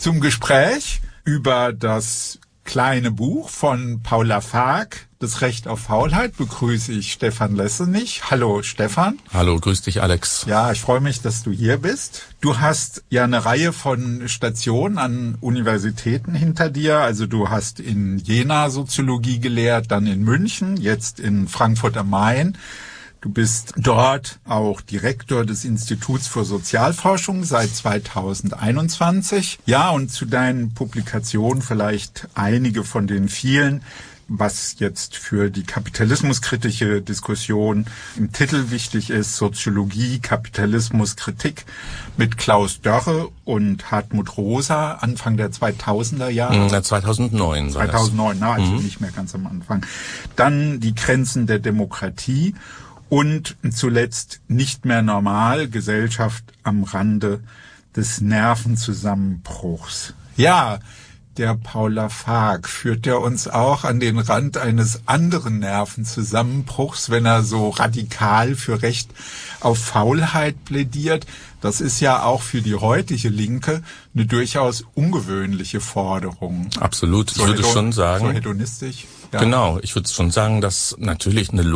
Zum Gespräch über das kleine Buch von Paul Lafargue, Das Recht auf Faulheit, begrüße ich Stefan Lessenich. Hallo Stefan. Hallo, grüß dich Alex. Ja, ich freue mich, dass du hier bist. Du hast ja eine Reihe von Stationen an Universitäten hinter dir. Also du hast in Jena Soziologie gelehrt, dann in München, jetzt in Frankfurt am Main. Du bist dort auch Direktor des Instituts für Sozialforschung seit 2021. Ja, und zu deinen Publikationen vielleicht einige von den vielen, was jetzt für die kapitalismuskritische Diskussion im Titel wichtig ist: Soziologie, Kapitalismus, Kritik mit Klaus Dörre und Hartmut Rosa, Anfang der 2000er Jahre. 2009 war 2009, also nicht mehr ganz am Anfang. Dann die Grenzen der Demokratie. Und zuletzt Nicht mehr normal, Gesellschaft am Rande des Nervenzusammenbruchs. Ja, der Paul Lafargue führt ja uns auch an den Rand eines anderen Nervenzusammenbruchs, wenn er so radikal für Recht auf Faulheit plädiert. Das ist ja auch für die heutige Linke eine durchaus ungewöhnliche Forderung. Absolut, ich würde schon sagen. So hedonistisch. Ja. Genau, ich würde schon sagen, dass natürlich eine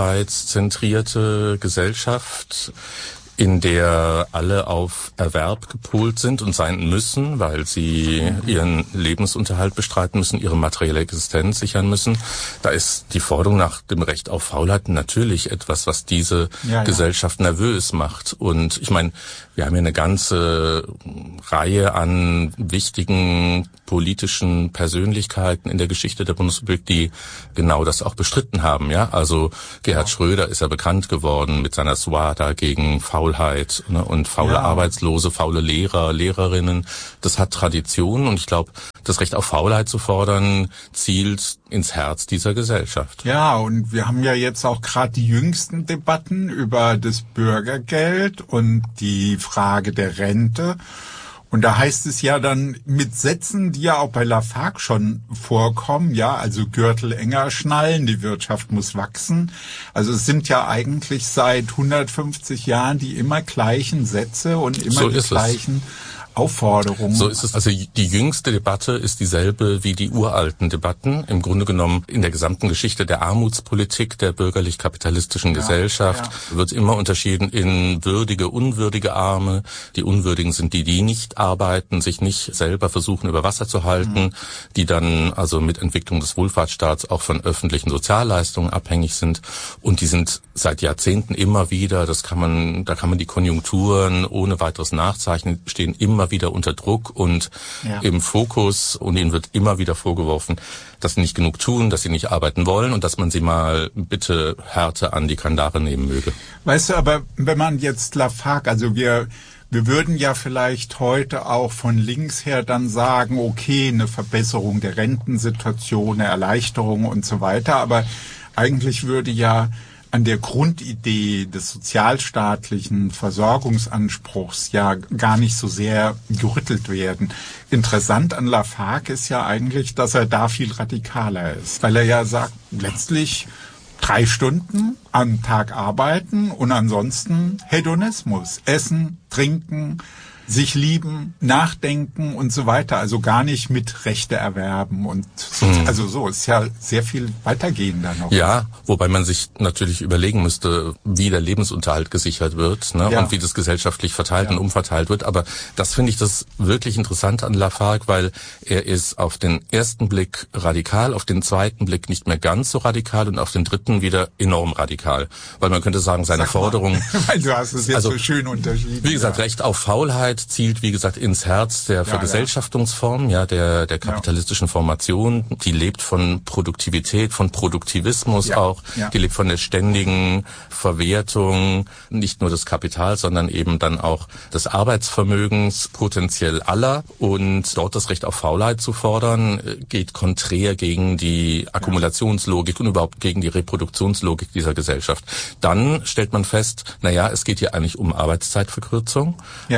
lohnarbeitszentrierte Gesellschaft, in der alle auf Erwerb gepolt sind und sein müssen, weil sie ihren Lebensunterhalt bestreiten müssen, ihre materielle Existenz sichern müssen. Da ist die Forderung nach dem Recht auf Faulheit natürlich etwas, was diese Gesellschaft nervös macht. Und ich meine, wir haben ja eine ganze Reihe an wichtigen politischen Persönlichkeiten in der Geschichte der Bundesrepublik, die genau das auch bestritten haben. Ja, also Gerhard Schröder ist ja bekannt geworden mit seiner Suada gegen Faulheit, ne, und faule Arbeitslose, faule Lehrer, Lehrerinnen. Das hat Tradition, und ich glaube, das Recht auf Faulheit zu fordern, zielt ins Herz dieser Gesellschaft. Ja, und wir haben ja jetzt auch gerade die jüngsten Debatten über das Bürgergeld und die Frage der Rente. Und da heißt es ja dann mit Sätzen, die ja auch bei Lafargue schon vorkommen, ja, also Gürtel enger schnallen, die Wirtschaft muss wachsen. Also es sind ja eigentlich seit 150 Jahren die immer gleichen Sätze und immer die gleichen Aufforderungen. So ist es. Also die jüngste Debatte ist dieselbe wie die uralten Debatten. Im Grunde genommen in der gesamten Geschichte der Armutspolitik der bürgerlich-kapitalistischen Gesellschaft wird immer unterschieden in würdige, unwürdige Arme. Die Unwürdigen sind die, die nicht arbeiten, sich nicht selber versuchen über Wasser zu halten, die dann also mit Entwicklung des Wohlfahrtsstaats auch von öffentlichen Sozialleistungen abhängig sind. Und die sind seit Jahrzehnten immer wieder, da kann man die Konjunkturen ohne weiteres nachzeichnen, stehen immer wieder unter Druck und im Fokus, und ihnen wird immer wieder vorgeworfen, dass sie nicht genug tun, dass sie nicht arbeiten wollen und dass man sie mal bitte härter an die Kandare nehmen möge. Weißt du, aber wenn man jetzt Lafargue, also wir würden ja vielleicht heute auch von links her dann sagen, okay, eine Verbesserung der Rentensituation, eine Erleichterung und so weiter, aber eigentlich würde ja an der Grundidee des sozialstaatlichen Versorgungsanspruchs ja gar nicht so sehr gerüttelt werden. Interessant an Lafargue ist ja eigentlich, dass er da viel radikaler ist, weil er ja sagt, letztlich 3 Stunden am Tag arbeiten und ansonsten Hedonismus, essen, trinken, sich lieben, nachdenken und so weiter, also gar nicht mit Rechte erwerben und also so, ist ja sehr viel weitergehender noch. Ja, wobei man sich natürlich überlegen müsste, wie der Lebensunterhalt gesichert wird, ne, und wie das gesellschaftlich verteilt und umverteilt wird, aber das finde ich das wirklich Interessante an Lafargue, weil er ist auf den ersten Blick radikal, auf den zweiten Blick nicht mehr ganz so radikal und auf den dritten wieder enorm radikal, weil man könnte sagen, seine Forderung... Weil du hast es jetzt so schön unterschieden. Wie gesagt, Recht auf Faulheit zielt, wie gesagt, ins Herz der Vergesellschaftungsform, der kapitalistischen Formation. Die lebt von Produktivität, von Produktivismus auch. Ja. Die lebt von der ständigen Verwertung, nicht nur des Kapitals, sondern eben dann auch des Arbeitsvermögens, potenziell aller. Und dort das Recht auf Faulheit zu fordern, geht konträr gegen die Akkumulationslogik und überhaupt gegen die Reproduktionslogik dieser Gesellschaft. Dann stellt man fest, es geht hier eigentlich um Arbeitszeitverkürzung, um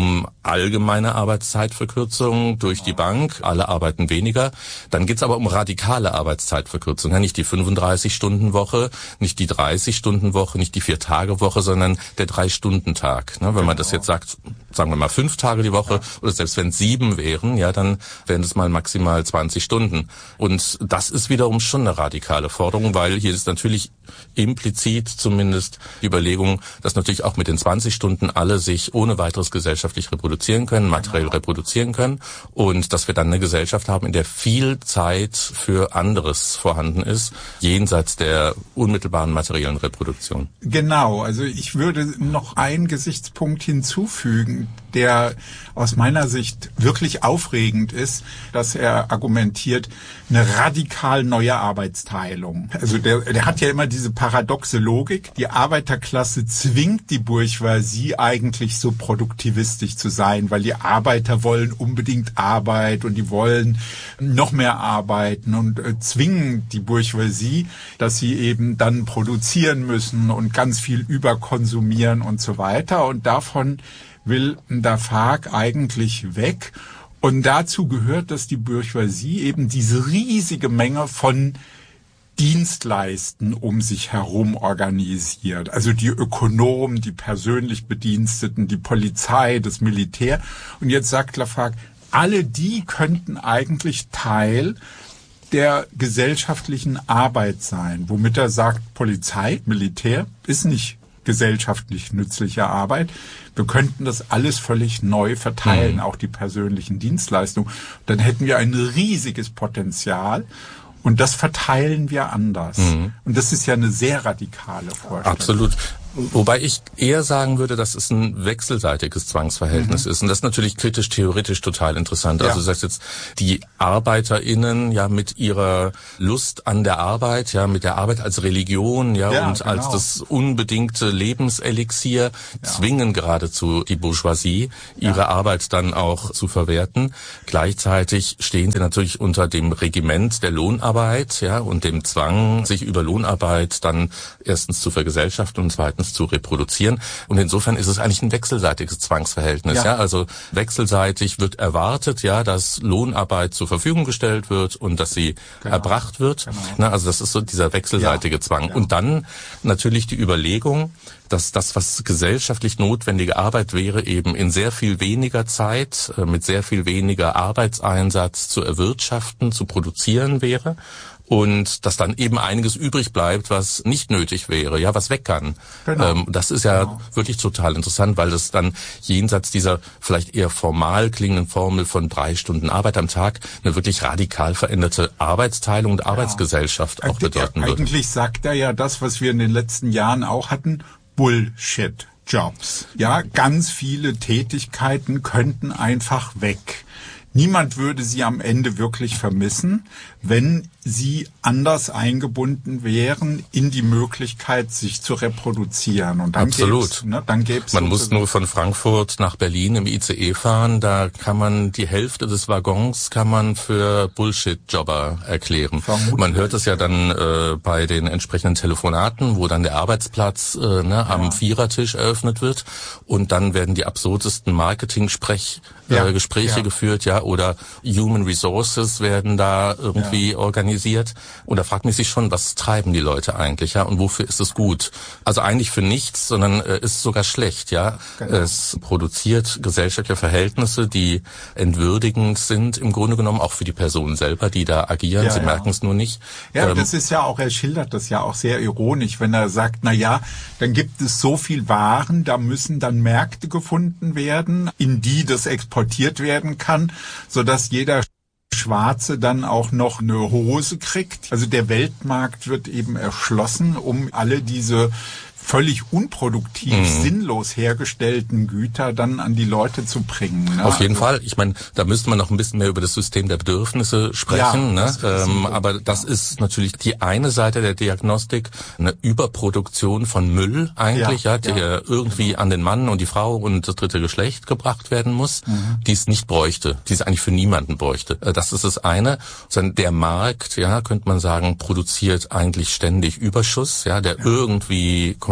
um allgemeine Arbeitszeitverkürzung durch die Bank. Alle arbeiten weniger. Dann geht's aber um radikale Arbeitszeitverkürzung. Ja, nicht die 35-Stunden-Woche, nicht die 30-Stunden-Woche, nicht die 4-Tage-Woche, sondern der 3-Stunden-Tag. Ne, wenn man das jetzt sagt, sagen wir mal 5 Tage die Woche, oder selbst wenn es 7 wären, ja, dann wären es mal maximal 20 Stunden. Und das ist wiederum schon eine radikale Forderung, weil hier ist natürlich implizit zumindest die Überlegung, dass natürlich auch mit den 20 Stunden alle sich ohne weiteres gesellschaftlich reproduzieren können, materiell reproduzieren können, und dass wir dann eine Gesellschaft haben, in der viel Zeit für anderes vorhanden ist, jenseits der unmittelbaren materiellen Reproduktion. Genau, also ich würde noch einen Gesichtspunkt hinzufügen, der aus meiner Sicht wirklich aufregend ist, dass er argumentiert, eine radikal neue Arbeitsteilung. Also der hat ja immer diese paradoxe Logik, die Arbeiterklasse zwingt die Bourgeoisie eigentlich so produktivistisch zu sein, weil die Arbeiter wollen unbedingt Arbeit und die wollen noch mehr arbeiten und zwingen die Bourgeoisie, dass sie eben dann produzieren müssen und ganz viel überkonsumieren und so weiter. Und davon will Lafargue eigentlich weg. Und dazu gehört, dass die Bourgeoisie eben diese riesige Menge von Dienstleisten um sich herum organisiert. Also die Ökonomen, die persönlich Bediensteten, die Polizei, das Militär. Und jetzt sagt Lafargue, alle die könnten eigentlich Teil der gesellschaftlichen Arbeit sein. Womit er sagt, Polizei, Militär ist nicht gesellschaftlich nützliche Arbeit. Wir könnten das alles völlig neu verteilen, auch die persönlichen Dienstleistungen. Dann hätten wir ein riesiges Potenzial und das verteilen wir anders. Und das ist ja eine sehr radikale Vorstellung. Absolut. Wobei ich eher sagen würde, dass es ein wechselseitiges Zwangsverhältnis ist. Und das ist natürlich kritisch-theoretisch total interessant. Also du sagst jetzt, die ArbeiterInnen ja mit ihrer Lust an der Arbeit, ja mit der Arbeit als Religion, ja und genau, als das unbedingte Lebenselixier zwingen geradezu die Bourgeoisie, ihre Arbeit dann auch zu verwerten. Gleichzeitig stehen sie natürlich unter dem Regiment der Lohnarbeit, ja, und dem Zwang, sich über Lohnarbeit dann erstens zu vergesellschaften und zweitens zu reproduzieren. Und insofern ist es eigentlich ein wechselseitiges Zwangsverhältnis. Ja. Also wechselseitig wird erwartet, ja, dass Lohnarbeit zur Verfügung gestellt wird und dass sie erbracht wird. Also das ist so dieser wechselseitige Zwang. Und dann natürlich die Überlegung, dass das, was gesellschaftlich notwendige Arbeit wäre, eben in sehr viel weniger Zeit, mit sehr viel weniger Arbeitseinsatz zu erwirtschaften, zu produzieren wäre. Und dass dann eben einiges übrig bleibt, was nicht nötig wäre, ja, was weg kann. Genau. Das ist ja wirklich total interessant, weil das dann jenseits dieser vielleicht eher formal klingenden Formel von 3 Stunden Arbeit am Tag eine wirklich radikal veränderte Arbeitsteilung und Arbeitsgesellschaft auch bedeuten würde. Eigentlich sagt er ja das, was wir in den letzten Jahren auch hatten, Bullshit-Jobs. Ja, ganz viele Tätigkeiten könnten einfach weg. Niemand würde sie am Ende wirklich vermissen, wenn sie anders eingebunden wären in die Möglichkeit, sich zu reproduzieren. Und dann absolut. Gäb's man muss nur von Frankfurt nach Berlin im ICE fahren, da kann man die Hälfte des Waggons kann man für Bullshit-Jobber erklären. Vermutlich. Man hört es ja dann bei den entsprechenden Telefonaten, wo dann der Arbeitsplatz am Vierertisch eröffnet wird und dann werden die absurdesten Marketing-Gespräche geführt, ja, oder Human Resources werden da irgendwie organisiert. Und da fragt man sich schon, was treiben die Leute eigentlich, ja, und wofür ist es gut? Also eigentlich für nichts, sondern ist sogar schlecht, ja. Genau. Es produziert gesellschaftliche Verhältnisse, die entwürdigend sind, im Grunde genommen auch für die Personen selber, die da agieren. Sie merken es nur nicht. Ja, das ist ja auch, er schildert das ja auch sehr ironisch, wenn er sagt, na ja, dann gibt es so viel Waren, da müssen dann Märkte gefunden werden, in die das exportiert werden kann, sodass jeder Schwarze dann auch noch eine Hose kriegt. Also der Weltmarkt wird eben erschlossen, um alle diese völlig unproduktiv, sinnlos hergestellten Güter dann an die Leute zu bringen. Ne? Auf jeden Fall. Ich meine, da müsste man noch ein bisschen mehr über das System der Bedürfnisse sprechen. Aber das ist natürlich die eine Seite der Diagnostik, eine Überproduktion von Müll eigentlich, der irgendwie an den Mann und die Frau und das dritte Geschlecht gebracht werden muss, die es nicht bräuchte, die es eigentlich für niemanden bräuchte. Das ist das eine. Der Markt, könnte man sagen, produziert eigentlich ständig Überschuss, der irgendwie konsumiert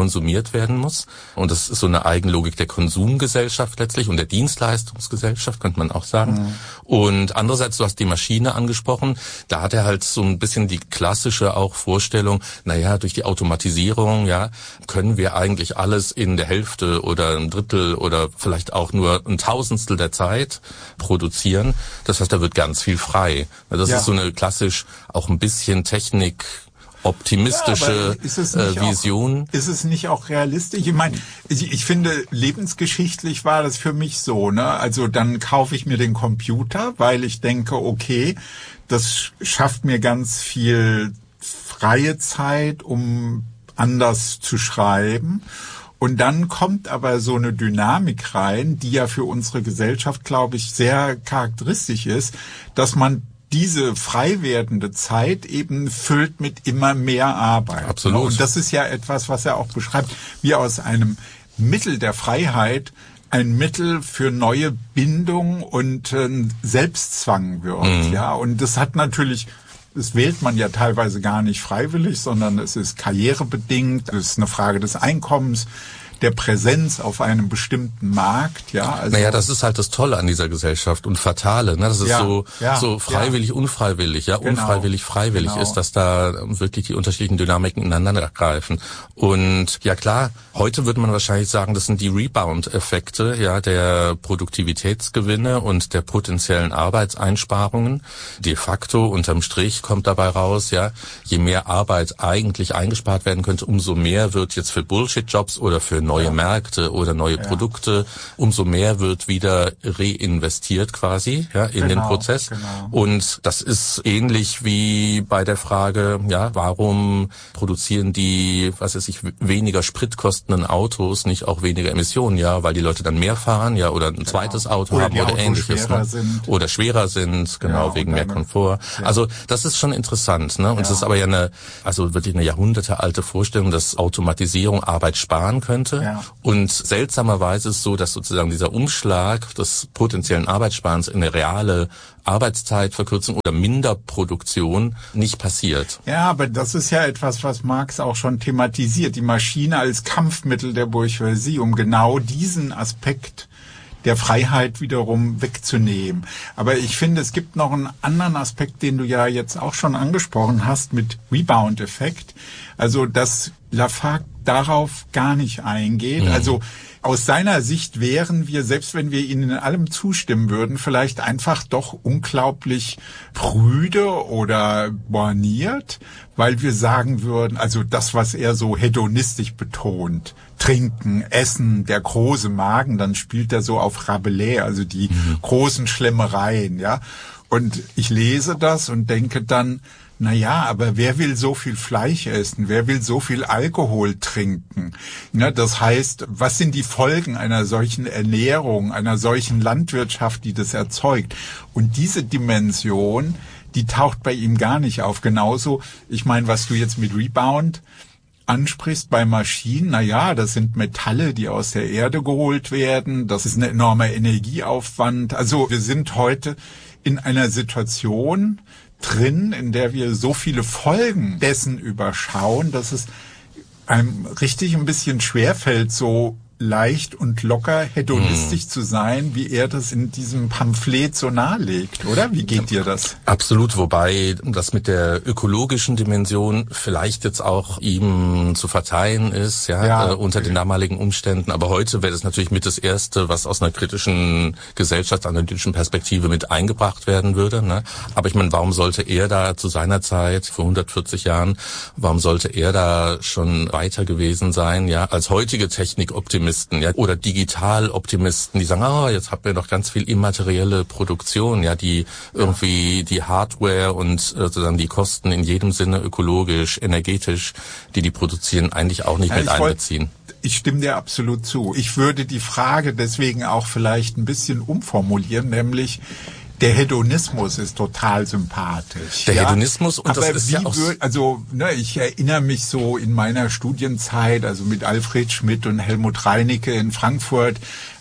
konsumiert werden muss. Und das ist so eine Eigenlogik der Konsumgesellschaft letztlich und der Dienstleistungsgesellschaft, könnte man auch sagen. Und andererseits, du hast die Maschine angesprochen, da hat er halt so ein bisschen die klassische auch Vorstellung, naja, durch die Automatisierung, ja, können wir eigentlich alles in der Hälfte oder ein Drittel oder vielleicht auch nur ein Tausendstel der Zeit produzieren. Das heißt, da wird ganz viel frei. Das ist so eine klassisch auch ein bisschen Technik optimistische Vision. Ist es nicht auch realistisch? Ich meine, ich finde, lebensgeschichtlich war das für mich so, ne? Also dann kaufe ich mir den Computer, weil ich denke, okay, das schafft mir ganz viel freie Zeit, um anders zu schreiben. Und dann kommt aber so eine Dynamik rein, die ja für unsere Gesellschaft, glaube ich, sehr charakteristisch ist, dass man diese frei werdende Zeit eben füllt mit immer mehr Arbeit. Absolut. Und das ist ja etwas, was er auch beschreibt, wie aus einem Mittel der Freiheit ein Mittel für neue Bindung und Selbstzwang wird. Ja, und das hat natürlich, das wählt man ja teilweise gar nicht freiwillig, sondern es ist karrierebedingt, es ist eine Frage des Einkommens, der Präsenz auf einem bestimmten Markt, ja. Also naja, das ist halt das Tolle an dieser Gesellschaft und Fatale, ne? Das ist so freiwillig, unfreiwillig, ja, genau. Unfreiwillig, freiwillig ist, dass da wirklich die unterschiedlichen Dynamiken ineinander greifen. Und ja klar, heute würde man wahrscheinlich sagen, das sind die Rebound-Effekte, ja, der Produktivitätsgewinne und der potenziellen Arbeitseinsparungen. De facto, unterm Strich kommt dabei raus, ja, je mehr Arbeit eigentlich eingespart werden könnte, umso mehr wird jetzt für Bullshit-Jobs oder für neue Märkte oder neue Produkte, umso mehr wird wieder reinvestiert quasi, ja, in den Prozess. Genau. Und das ist ähnlich wie bei der Frage, ja, warum produzieren die, weniger spritkostenden Autos nicht auch weniger Emissionen, ja, weil die Leute dann mehr fahren, ja, oder ein zweites Auto oder haben oder ähnliches, oder schwerer sind, genau, wegen mehr Komfort. Ja. Also, das ist schon interessant, ne? Und es ist aber ja wirklich eine jahrhundertealte Vorstellung, dass Automatisierung Arbeit sparen könnte. Ja. Und seltsamerweise ist es so, dass sozusagen dieser Umschlag des potenziellen Arbeitssparens in eine reale Arbeitszeitverkürzung oder Minderproduktion nicht passiert. Ja, aber das ist ja etwas, was Marx auch schon thematisiert. Die Maschine als Kampfmittel der Bourgeoisie, um genau diesen Aspekt der Freiheit wiederum wegzunehmen. Aber ich finde, es gibt noch einen anderen Aspekt, den du ja jetzt auch schon angesprochen hast, mit Rebound-Effekt. Also, dass Lafargue darauf gar nicht eingeht. Also aus seiner Sicht wären wir, selbst wenn wir ihnen in allem zustimmen würden, vielleicht einfach doch unglaublich prüde oder borniert, weil wir sagen würden, also das, was er so hedonistisch betont, Trinken, Essen, der große Magen, dann spielt er so auf Rabelais, also die großen Schlemmereien, ja. Und ich lese das und denke dann, naja, aber wer will so viel Fleisch essen? Wer will so viel Alkohol trinken? Ja, das heißt, was sind die Folgen einer solchen Ernährung, einer solchen Landwirtschaft, die das erzeugt? Und diese Dimension, die taucht bei ihm gar nicht auf. Genauso, ich meine, was du jetzt mit Rebound ansprichst bei Maschinen, naja, das sind Metalle, die aus der Erde geholt werden. Das ist ein enormer Energieaufwand. Also wir sind heute in einer Situation drin, in der wir so viele Folgen dessen überschauen, dass es einem richtig ein bisschen schwerfällt, so leicht und locker hedonistisch zu sein, wie er das in diesem Pamphlet so nahelegt, oder? Wie geht dir das? Absolut, wobei das mit der ökologischen Dimension vielleicht jetzt auch ihm zu verzeihen ist, unter den damaligen Umständen. Aber heute wäre das natürlich mit das Erste, was aus einer kritischen gesellschaftsanalytischen Perspektive mit eingebracht werden würde, ne? Aber ich meine, warum sollte er da zu seiner Zeit, vor 140 Jahren, warum sollte er da schon weiter gewesen sein, ja, als heutige Technikoptimisten, ja, oder Digitaloptimisten, die sagen, jetzt haben wir doch ganz viel immaterielle Produktion, ja, die irgendwie die Hardware und sozusagen die Kosten in jedem Sinne ökologisch, energetisch, die produzieren, eigentlich auch nicht mit einbeziehen. Ich stimme dir absolut zu. Ich würde die Frage deswegen auch vielleicht ein bisschen umformulieren, nämlich der Hedonismus ist total sympathisch. Der Hedonismus, und aber das ist ja auch... ich erinnere mich so in meiner Studienzeit, also mit Alfred Schmidt und Helmut Reinecke in Frankfurt,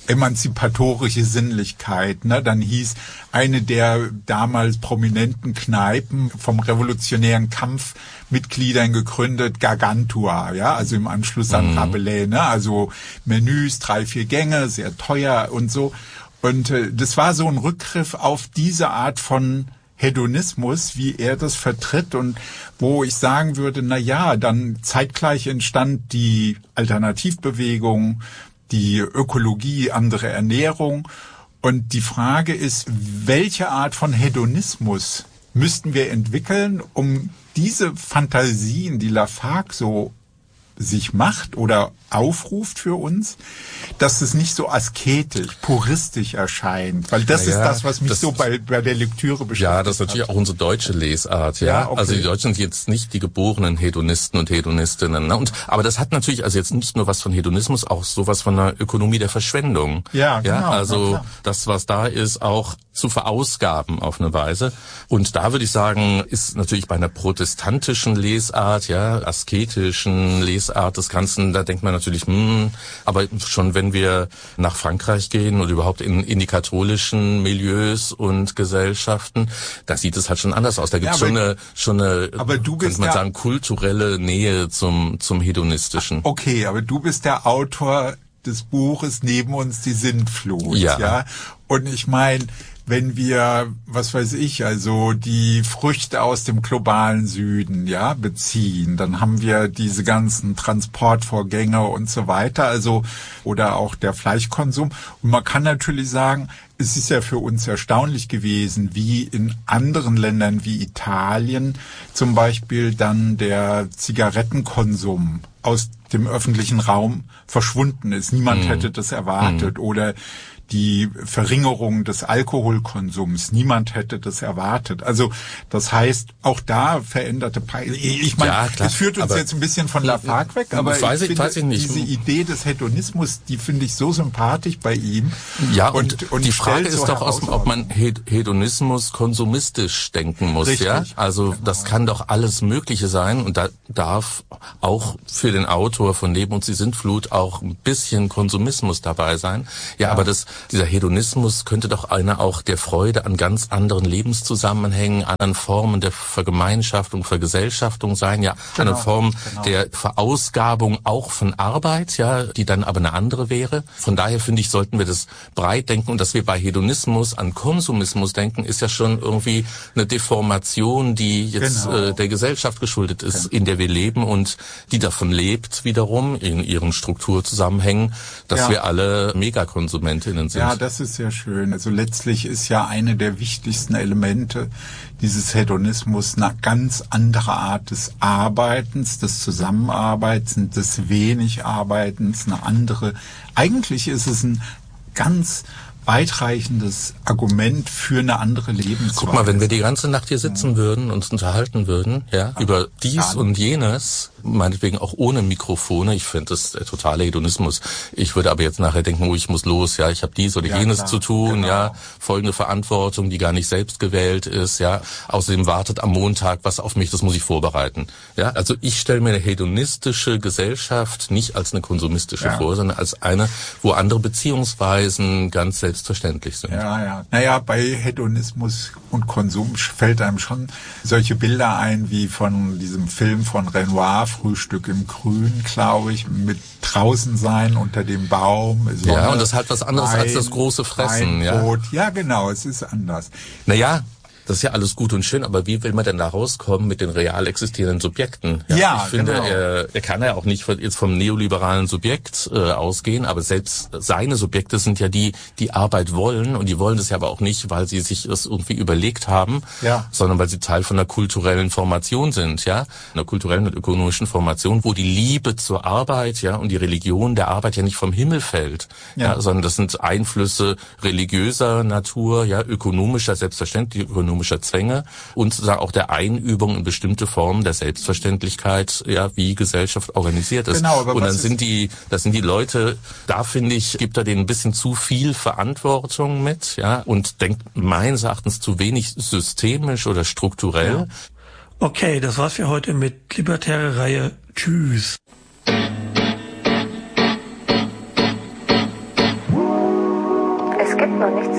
emanzipatorische Sinnlichkeit. Ne? Dann hieß eine der damals prominenten Kneipen vom revolutionären Kampfmitgliedern gegründet, Gargantua, ja, also im Anschluss an Rabelais, ne? Also Menüs, 3-4 Gänge, sehr teuer und so. Und das war so ein Rückgriff auf diese Art von Hedonismus, wie er das vertritt und wo ich sagen würde, na ja, dann zeitgleich entstand die Alternativbewegung, die Ökologie, andere Ernährung. Und die Frage ist, welche Art von Hedonismus müssten wir entwickeln, um diese Fantasien, die Lafargue so sich macht oder aufruft für uns, dass es nicht so asketisch, puristisch erscheint. Weil das ist das, was mich so bei der Lektüre beschäftigt. Ja, das ist natürlich auch unsere deutsche Lesart. Ja, okay. Also die Deutschen sind jetzt nicht die geborenen Hedonisten und Hedonistinnen. Ne? Aber das hat natürlich also jetzt nicht nur was von Hedonismus, auch sowas von einer Ökonomie der Verschwendung. Ja, genau. Also das, was da ist, auch zu verausgaben auf eine Weise. Und da würde ich sagen, ist natürlich bei einer protestantischen Lesart, ja, asketischen Lesart des Ganzen, da denkt man natürlich, aber schon wenn wir nach Frankreich gehen oder überhaupt in die katholischen Milieus und Gesellschaften, da sieht es halt schon anders aus. Da gibt es schon eine, könnte man sagen, kulturelle Nähe zum Hedonistischen. Okay, aber du bist der Autor des Buches Neben uns die Sintflut, ja? Und ich meine, wenn wir, was weiß ich, also die Früchte aus dem globalen Süden, ja, beziehen, dann haben wir diese ganzen Transportvorgänge und so weiter, also, oder auch der Fleischkonsum. Und man kann natürlich sagen, es ist ja für uns erstaunlich gewesen, wie in anderen Ländern wie Italien zum Beispiel dann der Zigarettenkonsum aus dem öffentlichen Raum verschwunden ist. Niemand hätte das erwartet. Oder die Verringerung des Alkoholkonsums. Niemand hätte das erwartet. Also das heißt, auch da veränderte ich meine, es führt uns jetzt ein bisschen von Lafargue weg, aber weiß ich nicht. Diese Idee des Hedonismus, die finde ich so sympathisch bei ihm. Ja, und die Frage ist doch, ob man Hedonismus konsumistisch denken muss. Richtig, ja? Also das kann doch alles Mögliche sein und da darf auch für den Autor von Neben uns die Sintflut auch ein bisschen Konsumismus dabei sein. Ja. Aber dieser Hedonismus könnte doch einer auch der Freude an ganz anderen Lebenszusammenhängen, anderen Formen der Vergemeinschaftung, Vergesellschaftung sein, ja, eine Form der Verausgabung auch von Arbeit, ja, die dann aber eine andere wäre. Von daher finde ich, sollten wir das breit denken und dass wir bei Hedonismus an Konsumismus denken, ist ja schon irgendwie eine Deformation, die jetzt der Gesellschaft geschuldet ist, in der wir leben und die davon lebt wiederum in ihren Strukturzusammenhängen, dass wir alle Megakonsumentinnen sind. Ja, das ist sehr schön. Also letztlich ist ja eine der wichtigsten Elemente dieses Hedonismus eine ganz andere Art des Arbeitens, des Zusammenarbeitens, des wenig Arbeitens, eine andere. Eigentlich ist es ein ganz weitreichendes Argument für eine andere Lebensweise. Guck mal, wenn wir die ganze Nacht hier sitzen würden und uns unterhalten würden, ja, über dies und jenes, meinetwegen auch ohne Mikrofone, ich finde das der totale Hedonismus. Ich würde aber jetzt nachher denken, ich muss los, ja, ich habe dies oder jenes zu tun, ja, folgende Verantwortung, die gar nicht selbst gewählt ist, ja. Außerdem wartet am Montag was auf mich, das muss ich vorbereiten. Ja, also ich stelle mir eine hedonistische Gesellschaft nicht als eine konsumistische vor, sondern als eine, wo andere Beziehungsweisen ganz selbstverständlich sind. Ja. Naja, bei Hedonismus und Konsum fällt einem schon solche Bilder ein, wie von diesem Film von Renoir, Frühstück im Grün, glaube ich, mit draußen sein unter dem Baum. Sonne, ja, und das ist halt was anderes als das große Fressen. Ja, genau, es ist anders. Naja, das ist ja alles gut und schön, aber wie will man denn da rauskommen mit den real existierenden Subjekten? Ja, ich finde, er kann ja auch nicht jetzt vom neoliberalen Subjekt ausgehen, aber selbst seine Subjekte sind ja die Arbeit wollen und die wollen das ja aber auch nicht, weil sie sich das irgendwie überlegt haben, sondern weil sie Teil von einer kulturellen Formation sind, ja, einer kulturellen und ökonomischen Formation, wo die Liebe zur Arbeit, ja, und die Religion der Arbeit ja nicht vom Himmel fällt, sondern das sind Einflüsse religiöser Natur, ja, ökonomischer, selbstverständlich ökonomischer Zwänge und sozusagen auch der Einübung in bestimmte Formen der Selbstverständlichkeit, ja, wie Gesellschaft organisiert ist. Genau, aber und das sind die Leute, da finde ich, gibt er denen ein bisschen zu viel Verantwortung mit, ja, und denkt meines Erachtens zu wenig systemisch oder strukturell. Ja. Okay, das war's für heute mit Libertäre Reihe. Tschüss.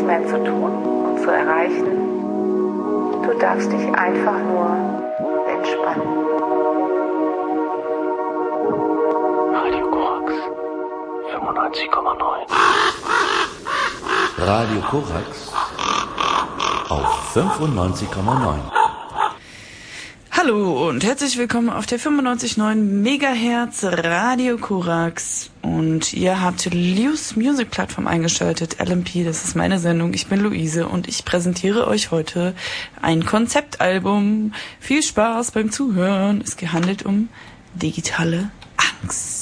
mehr zu tun und zu erreichen. Du darfst dich einfach nur entspannen. Radio Korax 95,9. Radio Korax auf 95,9. Hallo und herzlich willkommen auf der 95,9 Megahertz Radio Korax. Und ihr habt Lius Music Plattform eingeschaltet, LMP, das ist meine Sendung. Ich bin Luise und ich präsentiere euch heute ein Konzeptalbum. Viel Spaß beim Zuhören. Es handelt um digitale Angst.